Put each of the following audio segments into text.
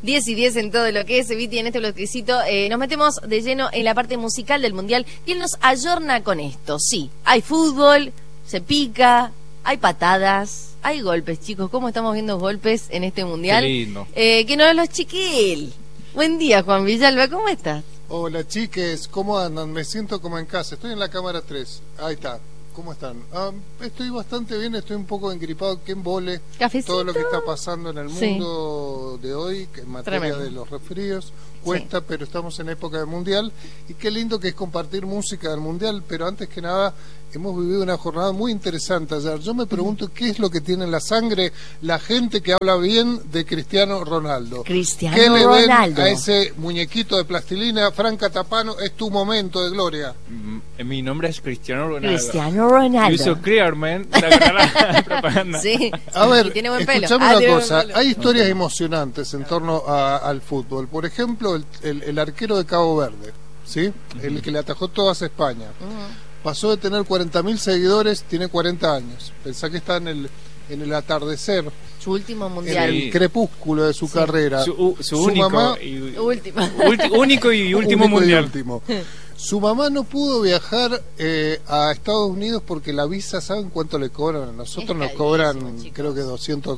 10 y 10 en todo lo que es Viti en este bloquecito. Nos metemos de lleno en la parte musical del Mundial y él nos ayorna con esto. Sí, hay fútbol, se pica, hay patadas, hay golpes, chicos. ¿Cómo estamos viendo golpes en este Mundial? Qué lindo. Que no los chique él. Buen día, Juan Villalba, ¿cómo estás? Hola, chiques, ¿cómo andan? Me siento como en casa, estoy en la cámara 3. Ahí está. ¿Cómo están? Estoy bastante bien, estoy un poco engripado, que embole todo lo que está pasando en el mundo de hoy, que en materia de los resfríos, cuesta, pero estamos en época de Mundial, y qué lindo que es compartir música del Mundial, pero antes que nada, hemos vivido una jornada muy interesante ayer. Yo me pregunto qué es lo que tiene en la sangre la gente que habla bien de Cristiano Ronaldo. Cristiano ¿Qué le ven Ronaldo a ese muñequito de plastilina? Franca Tapano, es tu momento de gloria. Mi nombre es Cristiano Ronaldo. Cristiano Ronaldo. Yo soy Clearman, la propaganda. Sí. A ver, tiene buen pelo. escuchame una cosa, hay historias emocionantes en torno al fútbol. Por ejemplo, el arquero de Cabo Verde, ¿sí? El que le atajó todas a España. Pasó de tener 40.000 seguidores, tiene 40 años. Pensá que está en el atardecer, su último Mundial. en el crepúsculo de su carrera. Su único, mamá, único y último Mundial. Su mamá no pudo viajar a Estados Unidos porque la visa, ¿saben cuánto le cobran? A nosotros nos cobran, creo que $200.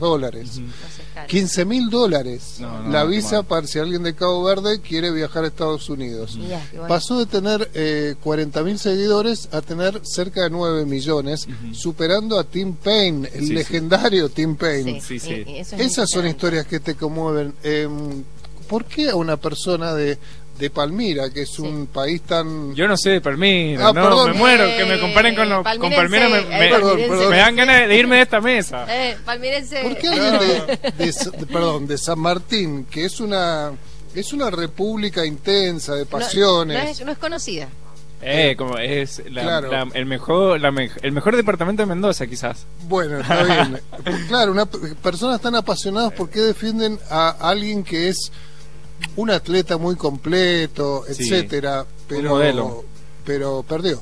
$15.000 la visa para si alguien de Cabo Verde quiere viajar a Estados Unidos. Pasó de tener 40.000 seguidores a tener cerca de 9 millones, superando a Tim Payne, el legendario Tim Payne. Esas son historias que te conmueven. ¿Por qué a una persona de Palmira, que es un país tan... Yo no sé de Palmira, perdón. Me muero, que me comparen con Palmira, me dan ganas de irme de esta mesa. Palmirense. ¿Por qué alguien de San Martín, que es una república intensa de pasiones? No es conocida. Como es el mejor departamento de Mendoza, quizás. Bueno, está bien. Claro, personas tan apasionadas, ¿por qué defienden a alguien que es un atleta muy completo, etcétera, pero perdió?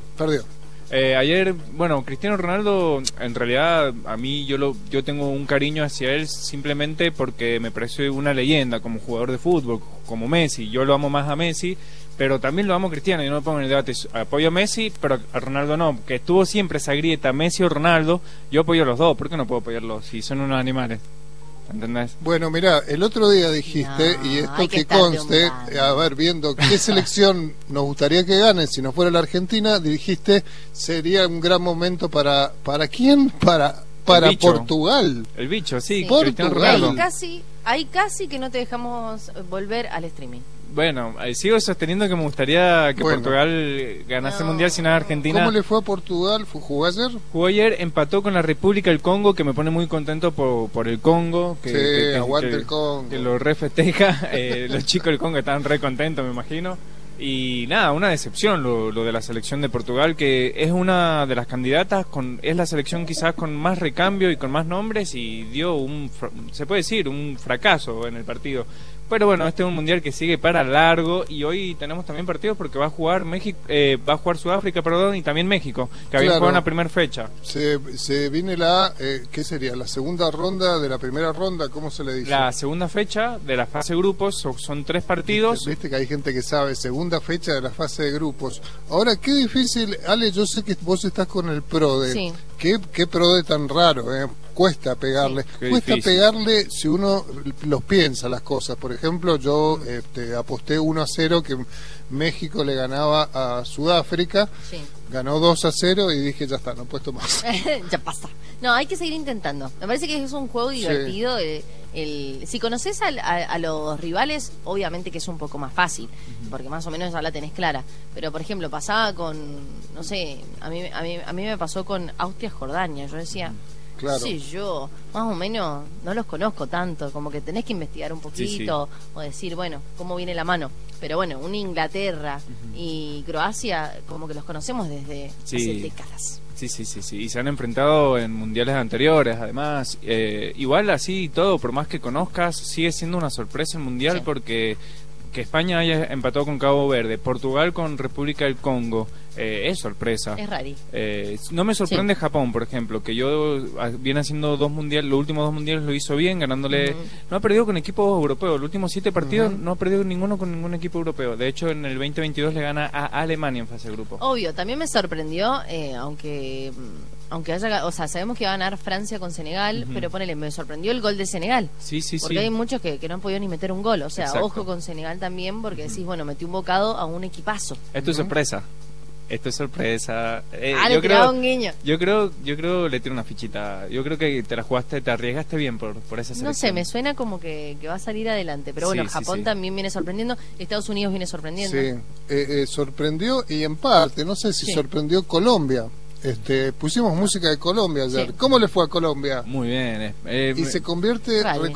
Ayer, Cristiano Ronaldo, en realidad a mí yo tengo un cariño hacia él simplemente porque me parece una leyenda como jugador de fútbol, como Messi. Yo lo amo más a Messi, pero también lo amo a Cristiano, y no me pongo en el debate. Apoyo a Messi, pero a Ronaldo no, que estuvo siempre esa grieta Messi o Ronaldo. Yo apoyo a los dos. ¿Por qué no puedo apoyarlos si son unos animales? ¿Entendés? Bueno, mirá, el otro día dijiste, y esto que conste, a ver, viendo qué selección nos gustaría que gane si no fuera la Argentina, dijiste, sería un gran momento para ¿quién? Para Portugal. El bicho, sí. Portugal. Ahí casi que no te dejamos volver al streaming. Bueno, sigo sosteniendo que me gustaría que Portugal ganase el Mundial sin Argentina. ¿Cómo le fue a Portugal? ¿Jugó ayer? Jugó ayer, empató con la República del Congo, que me pone muy contento por el Congo. Aguante el Congo. Que lo refesteja. Los chicos del Congo están re contentos, me imagino. Y nada, una decepción lo de la selección de Portugal, que es una de las candidatas, es la selección quizás con más recambio y con más nombres, y dio se puede decir, un fracaso en el partido. Pero bueno, este es un mundial que sigue para largo, y hoy tenemos también partidos porque va a jugar Sudáfrica, y también México, que había jugado en la primera fecha. Se viene ¿qué sería? ¿La segunda ronda de la primera ronda? ¿Cómo se le dice? La segunda fecha de la fase de grupos, son 3 partidos. Viste que hay gente que sabe, segunda fecha de la fase de grupos. Ahora, qué difícil, Ale, yo sé que vos estás con el PRODE. Sí. Qué PRODE tan raro, cuesta pegarle. Cuesta pegarle si uno los piensa las cosas. Por ejemplo, yo aposté 1-0 que México le ganaba a Sudáfrica. Ganó 2-0 y dije, ya está, no he puesto más. Ya pasa. No, hay que seguir intentando. Me parece que es un juego divertido. Si conoces a los rivales, obviamente que es un poco más fácil, porque más o menos ya la tenés clara. Pero, por ejemplo, pasaba con, no sé, a mí me pasó con Austria-Jordania. Yo decía... Claro. Sí, yo más o menos no los conozco tanto, como que tenés que investigar un poquito o decir, bueno, cómo viene la mano. Pero bueno, un Inglaterra y Croacia como que los conocemos desde hace décadas. Sí, y se han enfrentado en mundiales anteriores, además. Igual así y todo, por más que conozcas, sigue siendo una sorpresa el mundial porque que España haya empatado con Cabo Verde, Portugal con República del Congo, es sorpresa. Es raro. No me sorprende Japón, por ejemplo, que viene haciendo 2 mundiales, los últimos 2 mundiales lo hizo bien, ganándole. No ha perdido con equipos europeos, los últimos 7 partidos no ha perdido ninguno con ningún equipo europeo. De hecho, en el 2022 le gana a Alemania en fase de grupo. Obvio, también me sorprendió, aunque haya, o sea, sabemos que va a ganar Francia con Senegal, pero ponele, me sorprendió el gol de Senegal. Sí. Porque hay muchos que no han podido ni meter un gol. O sea, Exacto. ojo con Senegal también, porque decís, bueno, metí un bocado a un equipazo. Esto es sorpresa. Esto es sorpresa. Le tiraba un guiño. Yo creo le tiro una fichita. Yo creo que te la jugaste, te arriesgaste bien por esa selección. No sé, me suena como que va a salir adelante. Pero bueno, Japón también viene sorprendiendo. Estados Unidos viene sorprendiendo. Sí, sorprendió y en parte, no sé si sorprendió Colombia. Pusimos música de Colombia ayer. ¿Cómo le fue a Colombia? Muy bien. Y se convierte